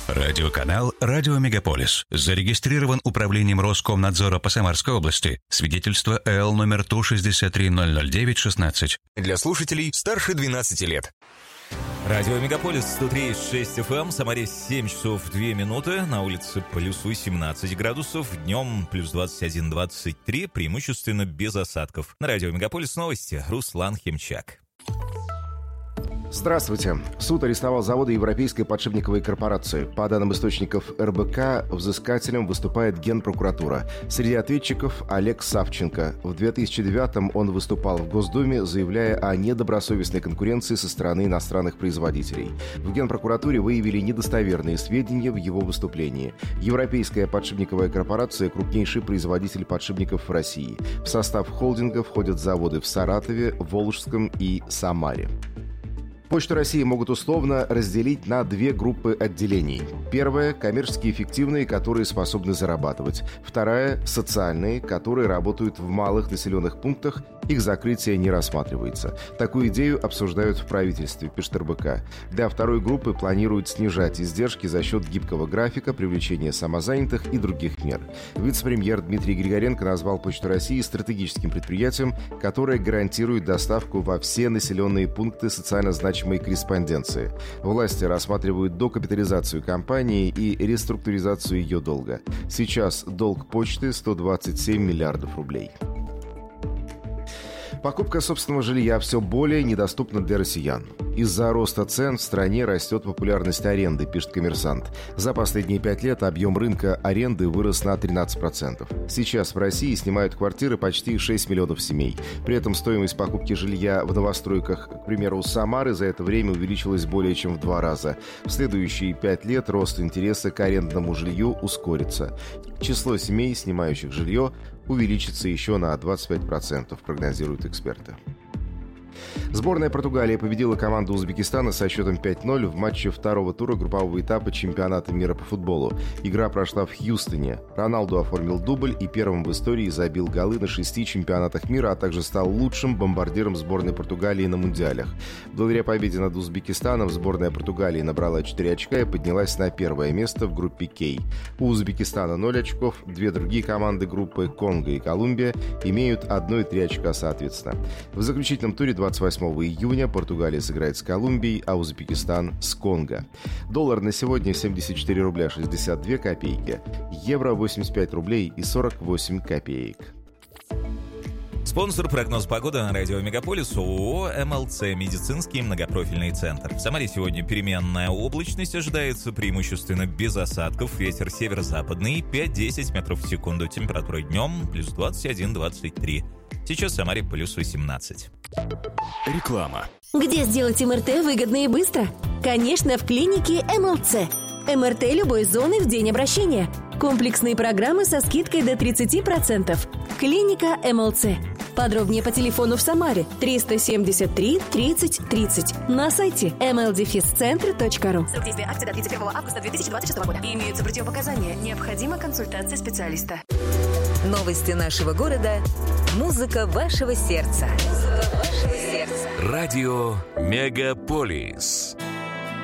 Радиоканал «Радио Мегаполис» зарегистрирован Управлением Роскомнадзора по Самарской области. Свидетельство ЭЛ номер Ту-63-009-16. Для слушателей старше 12 лет. Радио Мегаполис 103,6 FM, Самаре 7 часов 2 минуты, на улице плюс 18 градусов, днем плюс 21-23, преимущественно без осадков. На Радио Мегаполис новости, Руслан Химчак. Здравствуйте. Суд арестовал заводы Европейской подшипниковой корпорации. По данным источников РБК, взыскателем выступает Генпрокуратура. Среди ответчиков Олег Савченко. В 2009-м он выступал в Госдуме, заявляя о недобросовестной конкуренции со стороны иностранных производителей. В Генпрокуратуре выявили недостоверные сведения в его выступлении. Европейская подшипниковая корпорация – крупнейший производитель подшипников в России. В состав холдинга входят заводы в Саратове, Волжском и Самаре. Почту России могут условно разделить на две группы отделений. Первая – коммерчески эффективные, которые способны зарабатывать. Вторая – социальные, которые работают в малых населенных пунктах, их закрытие не рассматривается. Такую идею обсуждают в правительстве, пишет РБК. Для второй группы планируют снижать издержки за счет гибкого графика, привлечения самозанятых и других мер. Вице-премьер Дмитрий Григоренко назвал Почту России стратегическим предприятием, которое гарантирует доставку во все населенные пункты социально значимой корреспонденции. Власти рассматривают докапитализацию компании и реструктуризацию ее долга. Сейчас долг почты 127 миллиардов рублей. Покупка собственного жилья все более недоступна для россиян. Из-за роста цен в стране растет популярность аренды, пишет «Коммерсант». За последние 5 лет объем рынка аренды вырос на 13%. Сейчас в России снимают квартиры почти 6 миллионов семей. При этом стоимость покупки жилья в новостройках, к примеру, у Самары, за это время увеличилась более чем в 2 раза. В следующие 5 лет рост интереса к арендному жилью ускорится. Число семей, снимающих жилье, увеличится еще на 25%, прогнозируют эксперты. Сборная Португалии победила команду Узбекистана со счетом 5-0 в матче второго тура группового этапа чемпионата мира по футболу. Игра прошла в Хьюстоне. Роналду оформил дубль и первым в истории забил голы на 6 чемпионатах мира, а также стал лучшим бомбардиром сборной Португалии на мундиалях. Благодаря победе над Узбекистаном сборная Португалии набрала 4 очка и поднялась на первое место в группе К. У Узбекистана 0 очков, 2 другие команды группы Конго и Колумбия имеют 1 и 3 очка соответственно. В заключительном туре 28 июня Португалия сыграет с Колумбией, а Узбекистан с Конго. Доллар на сегодня 74 рубля 62 копейки, евро 85 рублей и 48 копеек. Спонсор прогноз погоды на Радио Мегаполис ООО «МЛЦ» медицинский многопрофильный центр. В Самаре сегодня переменная облачность ожидается, преимущественно без осадков. Ветер северо-западный 5-10 метров в секунду. Температура днем плюс 21-23. Сейчас в Самаре плюс 18. Реклама. Где сделать МРТ выгодно и быстро? Конечно, в клинике МЛЦ. МРТ любой зоны в день обращения. Комплексные программы со скидкой до 30%. Клиника МЛЦ. Подробнее по телефону в Самаре 373 30 30. На сайте mldefiscentr.ru. Срок действия акции до 31 августа 2026 года. Имеются противопоказания. Необходима консультация специалиста. Новости нашего города. Музыка вашего сердца. Радио Мегаполис.